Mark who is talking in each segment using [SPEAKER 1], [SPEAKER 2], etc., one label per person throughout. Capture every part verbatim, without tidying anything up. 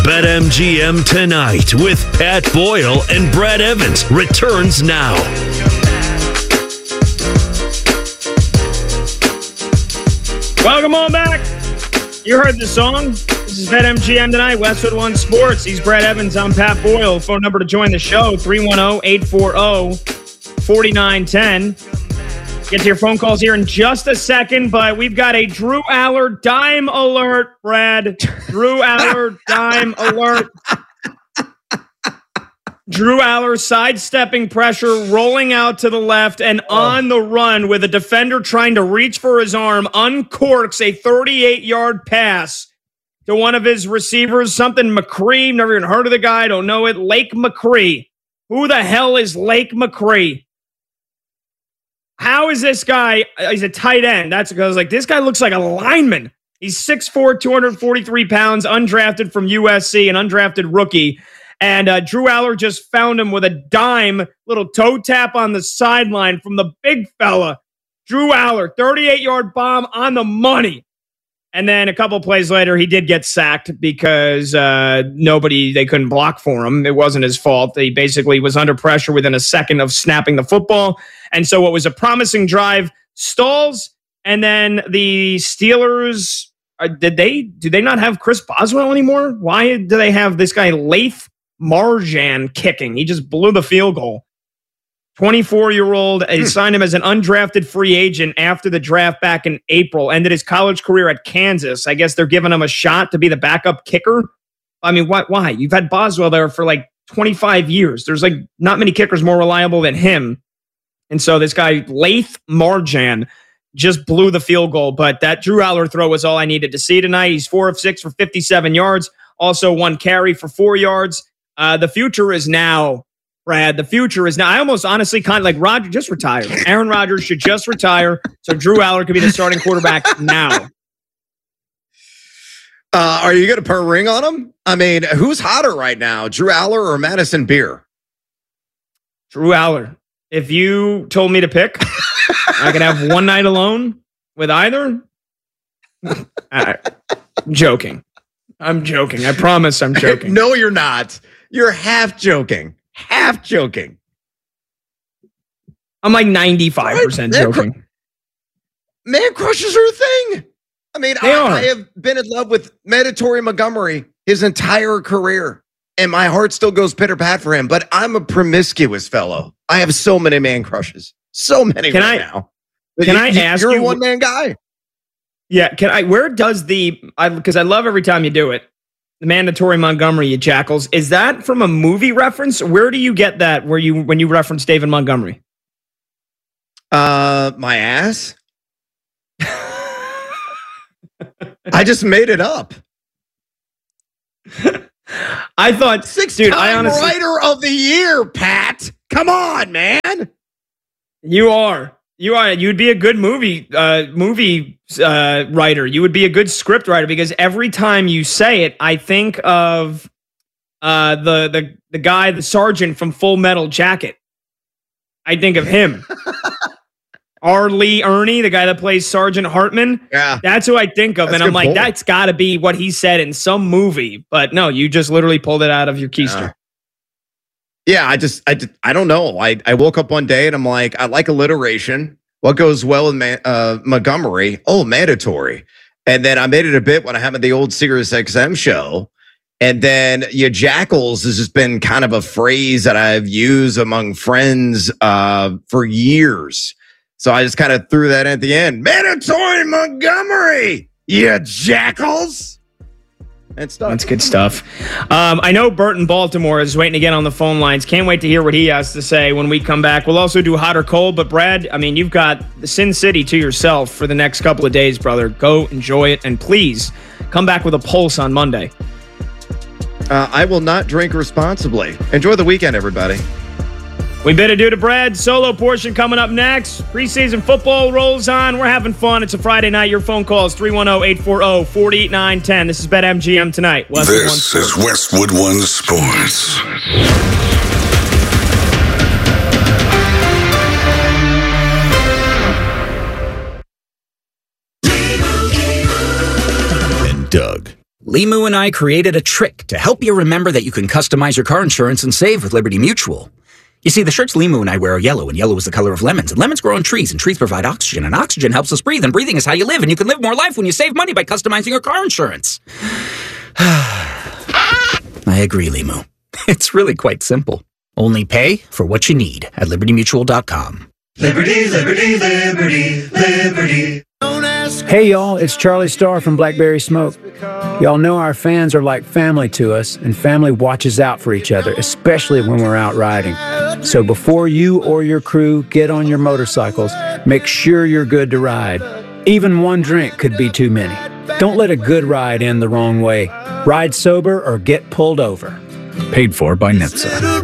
[SPEAKER 1] BetMGM Tonight with Pat Boyle and Brad Evans returns now.
[SPEAKER 2] Welcome on back. You heard the song. This is BetMGM Tonight, Westwood One Sports. He's Brad Evans. I'm Pat Boyle. Phone number to join the show, three one zero, eight four zero, four nine one zero. Get to your phone calls here in just a second, but we've got a Drew Aller dime alert, Brad. Drew Aller dime alert. Drew Aller sidestepping pressure, rolling out to the left and oh. on the run with a defender trying to reach for his arm, uncorks a thirty-eight-yard pass to one of his receivers, something McCree. Never even heard of the guy. Don't know it. Lake McCree. Who the hell is Lake McCree? How is this guy? He's a tight end. That's because like this guy looks like a lineman. He's six foot four, two hundred forty-three pounds, undrafted from U S C, an undrafted rookie. And uh, Drew Aller just found him with a dime, little toe tap on the sideline from the big fella. Drew Aller, thirty-eight-yard bomb on the money. And then a couple plays later, he did get sacked because uh, nobody, they couldn't block for him. It wasn't his fault. He basically was under pressure within a second of snapping the football. And so what was a promising drive stalls. And then the Steelers, uh, did they, do they not have Chris Boswell anymore? Why do they have this guy, Laith Marjan, kicking? He just blew the field goal. twenty-four-year-old, he signed him as an undrafted free agent after the draft back in April, ended his college career at Kansas. I guess they're giving him a shot to be the backup kicker. I mean, why? why? You've had Boswell there for like twenty-five years. There's like not many kickers more reliable than him. And so this guy, Laith Marjan, just blew the field goal. But that Drew Aller throw was all I needed to see tonight. He's four of six for fifty-seven yards. Also one carry for four yards. Uh, the future is now, Brad. The future is now. I almost honestly kind of like Roger just retire. Aaron Rodgers should just retire so Drew Aller could be the starting quarterback now.
[SPEAKER 3] Uh, are you going to put a ring on him? I mean, who's hotter right now, Drew Aller or Madison Beer?
[SPEAKER 2] Drew Aller. If you told me to pick, I could have one night alone with either. I'm joking. I'm joking. I promise I'm joking.
[SPEAKER 3] No, you're not. You're half joking. Half joking.
[SPEAKER 2] I'm like ninety-five percent
[SPEAKER 3] right?
[SPEAKER 2] joking.
[SPEAKER 3] Cr- man crushes are a thing. I mean, I, I have been in love with Mandatory Montgomery his entire career, and my heart still goes pitter-pat for him, but I'm a promiscuous fellow. I have so many man crushes. So many
[SPEAKER 2] can
[SPEAKER 3] right
[SPEAKER 2] I,
[SPEAKER 3] now.
[SPEAKER 2] But can you, I ask
[SPEAKER 3] you're
[SPEAKER 2] you?
[SPEAKER 3] You're a one-man guy.
[SPEAKER 2] Yeah, can I? Where does the, because I, I love every time you do it, the Mandatory Montgomery, you jackals. Is that from a movie reference? Where do you get that? Where you when you reference David Montgomery?
[SPEAKER 3] Uh, my ass. I just made it up.
[SPEAKER 2] I thought
[SPEAKER 3] six
[SPEAKER 2] dude,
[SPEAKER 3] time
[SPEAKER 2] I honestly,
[SPEAKER 3] writer of the year, Pat. Come on, man.
[SPEAKER 2] You are. You are. You'd be a good movie uh, movie uh, writer. You would be a good script writer because every time you say it, I think of uh, the the the guy, the sergeant from Full Metal Jacket. I think of him. R. Lee Ermey, the guy that plays Sergeant Hartman.
[SPEAKER 3] Yeah,
[SPEAKER 2] that's who I think of, that's and I'm like, point. That's got to be what he said in some movie. But no, you just literally pulled it out of your keister.
[SPEAKER 3] Yeah. Yeah, I just, I, I don't know. I, I woke up one day and I'm like, I like alliteration. What goes well in Ma- uh, Montgomery? Oh, mandatory. And then I made it a bit when I had the old Sirius X M show. And then your jackals has just been kind of a phrase that I've used among friends uh, for years. So I just kind of threw that at the end. Mandatory Montgomery, you jackals. That's,
[SPEAKER 2] That's good stuff. Um, I know Bert in Baltimore is waiting to get on the phone lines. Can't wait to hear what he has to say when we come back. We'll also do hot or cold. But Brad, I mean, you've got the Sin City to yourself for the next couple of days, brother. Go enjoy it. And please come back with a pulse on Monday.
[SPEAKER 3] Uh, I will not drink responsibly. Enjoy the weekend, everybody.
[SPEAKER 2] We bid adieu to Brad. Solo portion coming up next. Preseason football rolls on. We're having fun. It's a Friday night. Your phone call is three one zero, eight four zero, four nine one zero. This is BetMGM Tonight.
[SPEAKER 4] Westwood this is Westwood One Sports.
[SPEAKER 1] And Doug.
[SPEAKER 5] Limu and I created a trick to help you remember that you can customize your car insurance and save with Liberty Mutual. You see, the shirts Limu and I wear are yellow, and yellow is the color of lemons, and lemons grow on trees, and trees provide oxygen, and oxygen helps us breathe, and breathing is how you live, and you can live more life when you save money by customizing your car insurance. I agree, Limu. It's really quite simple. Only pay for what you need at liberty mutual dot com.
[SPEAKER 6] Liberty, liberty, liberty, liberty.
[SPEAKER 7] Hey y'all, it's Charlie Starr from Blackberry Smoke. Y'all know our fans are like family to us, and family watches out for each other, especially when we're out riding. So before you or your crew get on your motorcycles, make sure you're good to ride. Even one drink could be too many. Don't let a good ride end the wrong way. Ride sober or get pulled over.
[SPEAKER 8] Paid for by N H T S A.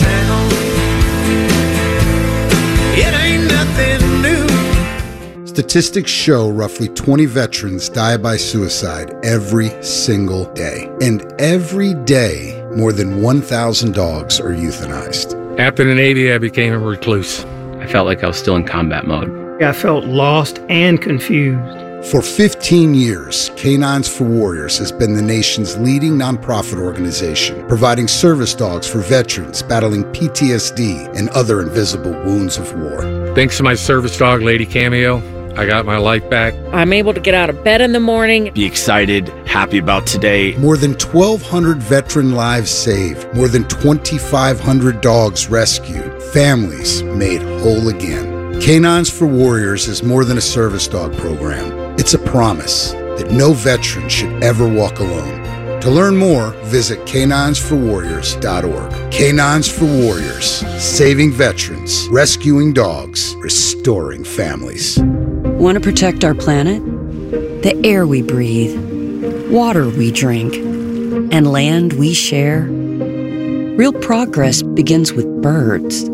[SPEAKER 6] It ain't nothing new.
[SPEAKER 9] Statistics show roughly twenty veterans die by suicide every single day. And every day, more than one thousand dogs are euthanized.
[SPEAKER 10] After the Navy, I became a recluse. I felt like I was still in combat mode.
[SPEAKER 11] I felt lost and confused.
[SPEAKER 9] For fifteen years, Canines for Warriors has been the nation's leading nonprofit organization, providing service dogs for veterans battling P T S D and other invisible wounds of war.
[SPEAKER 10] Thanks to my service dog, Lady Cameo, I got my life back.
[SPEAKER 12] I'm able to get out of bed in the morning.
[SPEAKER 13] Be excited, happy about today.
[SPEAKER 9] More than twelve hundred veteran lives saved. More than twenty-five hundred dogs rescued. Families made whole again. Canines for Warriors is more than a service dog program. It's a promise that no veteran should ever walk alone. To learn more, visit canines for warriors dot org. Canines for Warriors, saving veterans, rescuing dogs, restoring families.
[SPEAKER 14] Want to protect our planet? The air we breathe, water we drink, and land we share? Real progress begins with birds.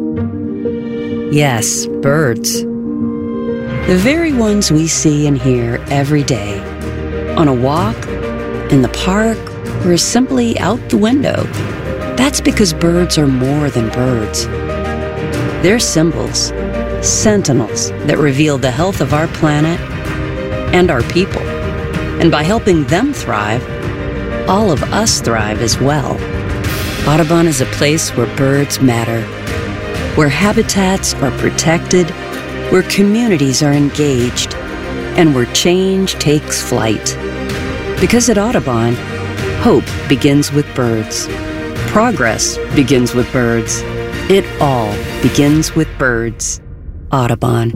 [SPEAKER 14] Yes, birds. The very ones we see and hear every day. On a walk, in the park, or simply out the window. That's because birds are more than birds. They're symbols, sentinels that reveal the health of our planet and our people. And by helping them thrive, all of us thrive as well. Audubon is a place where birds matter, where habitats are protected, where communities are engaged, and where change takes flight. Because at Audubon, hope begins with birds. Progress begins with birds. It all begins with birds. Audubon.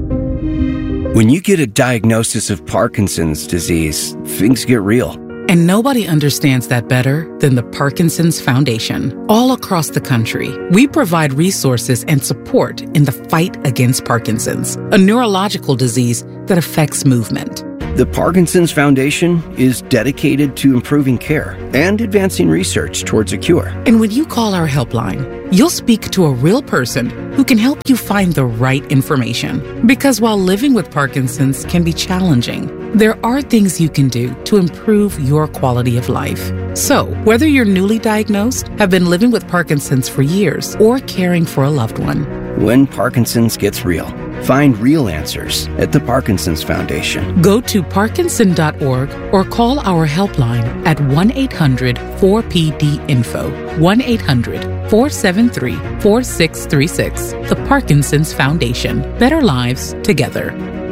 [SPEAKER 15] When you get a diagnosis of Parkinson's disease, things get real.
[SPEAKER 16] And nobody understands that better than the Parkinson's Foundation. All across the country, we provide resources and support in the fight against Parkinson's, a neurological disease that affects movement.
[SPEAKER 15] The Parkinson's Foundation is dedicated to improving care and advancing research towards a cure.
[SPEAKER 16] And when you call our helpline, you'll speak to a real person who can help you find the right information. Because while living with Parkinson's can be challenging, there are things you can do to improve your quality of life. So, whether you're newly diagnosed, have been living with Parkinson's for years, or caring for a loved one,
[SPEAKER 15] when Parkinson's gets real, find real answers at the Parkinson's Foundation.
[SPEAKER 16] Go to parkinson dot org or call our helpline at one eight hundred four P D info, one eight hundred four seven three four six three six. The Parkinson's Foundation. Better lives together.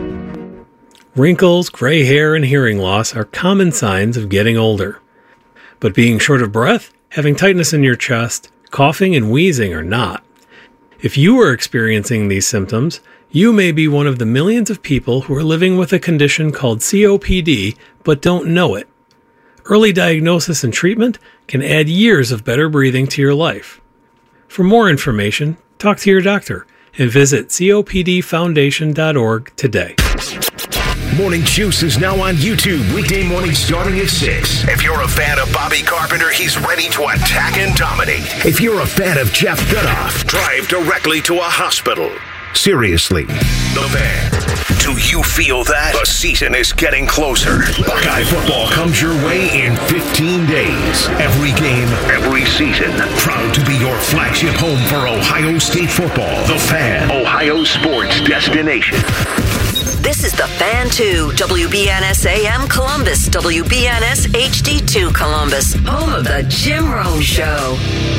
[SPEAKER 17] Wrinkles, gray hair, and hearing loss are common signs of getting older. But being short of breath, having tightness in your chest, coughing, and wheezing are not. If you are experiencing these symptoms, you may be one of the millions of people who are living with a condition called C O P D but don't know it. Early diagnosis and treatment can add years of better breathing to your life. For more information, talk to your doctor and visit copd foundation dot org today.
[SPEAKER 1] Morning Juice is now on YouTube, weekday mornings starting at six. If you're a fan of Bobby Carpenter, he's ready to attack and dominate. If you're a fan of Jeff Goodoff, drive directly to a hospital. Seriously, The Fan. Do you feel that? The season is getting closer. Buckeye football comes your way in fifteen days. Every game, every season. Proud to be your flagship home for Ohio State football. The Fan, Ohio sports destination.
[SPEAKER 18] This is The Fan two, W B N S A M Columbus, W B N S H D two Columbus, home of The Jim Rome Show.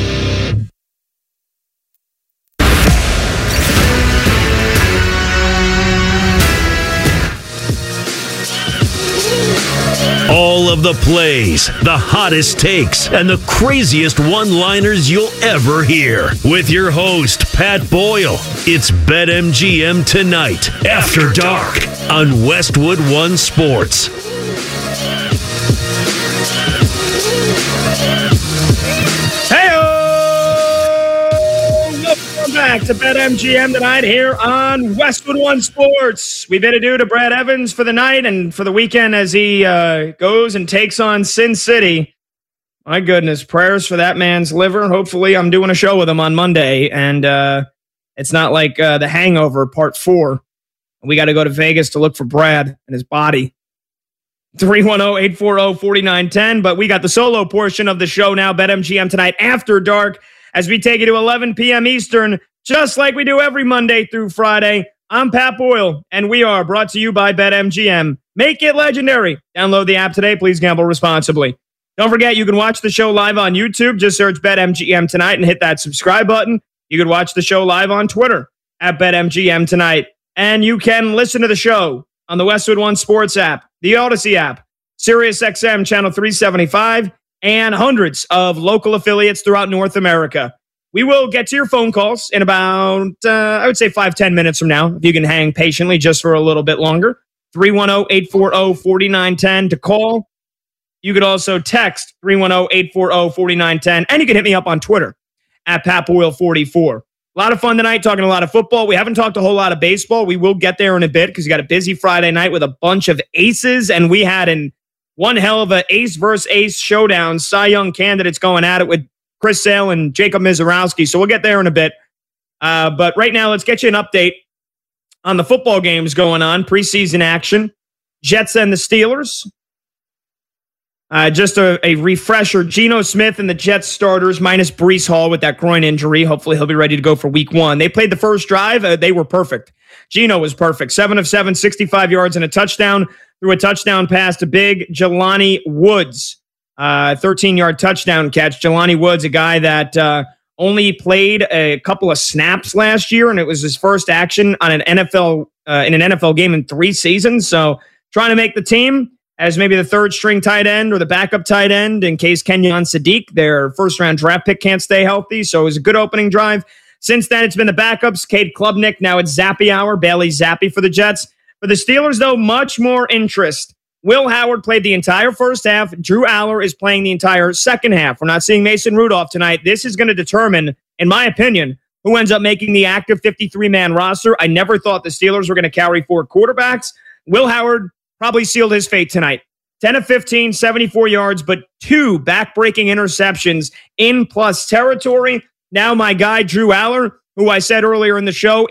[SPEAKER 19] All of the plays, the hottest takes, and the craziest one-liners you'll ever hear. With your host, Pat Boyle. It's BetMGM Tonight, After Dark, on Westwood One Sports.
[SPEAKER 2] Back to BetMGM Tonight here on Westwood One Sports. We bid adieu to Brad Evans for the night and for the weekend as he uh, goes and takes on Sin City. My goodness, prayers for that man's liver. Hopefully I'm doing a show with him on Monday, and uh, it's not like uh, The Hangover Part four. We got to go to Vegas to look for Brad and his body. three one zero, eight four zero, four nine one zero, but we got the solo portion of the show now, BetMGM Tonight After Dark, as we take you to eleven p.m. Eastern, just like we do every Monday through Friday. I'm Pat Boyle, and we are brought to you by BetMGM. Make it legendary. Download the app today. Please gamble responsibly. Don't forget, you can watch the show live on YouTube. Just search BetMGM Tonight and hit that subscribe button. You can watch the show live on Twitter at BetMGM Tonight. And you can listen to the show on the Westwood One Sports app, the Odyssey app, SiriusXM Channel three seventy-five, and hundreds of local affiliates throughout North America. We will get to your phone calls in about, uh, I would say, five, ten minutes from now, if you can hang patiently just for a little bit longer. three one zero, eight four zero, four nine one zero to call. You could also text three one zero, eight four zero, four nine one zero, and you can hit me up on Twitter at Pat Boyle forty-four. A lot of fun tonight, talking a lot of football. We haven't talked a whole lot of baseball. We will get there in a bit because you got a busy Friday night with a bunch of aces, and we had an one hell of a ace versus ace showdown. Cy Young candidates going at it with Chris Sale and Jacob Mizorowski. So we'll get there in a bit. Uh, but right now, let's get you an update on the football games going on, preseason action. Jets and the Steelers. Uh, just a, a refresher. Geno Smith and the Jets starters minus Breece Hall with that groin injury. Hopefully he'll be ready to go for week one. They played the first drive. Uh, they were perfect. Geno was perfect. seven of seven, sixty-five yards and a touchdown. Threw a touchdown pass to big Jelani Woods. Uh, thirteen-yard touchdown catch. Jelani Woods, a guy that uh, only played a couple of snaps last year, and it was his first action on an N F L uh, in an N F L game in three seasons. So trying to make the team as maybe the third-string tight end or the backup tight end in case Kenyon Sadiq, their first-round draft pick, can't stay healthy. So it was a good opening drive. Since then, it's been the backups. Cade Klubnik, now it's Zappe hour. Bailey Zappe for the Jets. For the Steelers, though, much more interest. Will Howard played the entire first half. Drew Aller is playing the entire second half. We're not seeing Mason Rudolph tonight. This is going to determine, in my opinion, who ends up making the active fifty-three man roster. I never thought the Steelers were going to carry four quarterbacks. Will Howard probably sealed his fate tonight. ten of fifteen, seventy-four yards, but two back-breaking interceptions in plus territory. Now my guy, Drew Aller, who I said earlier in the show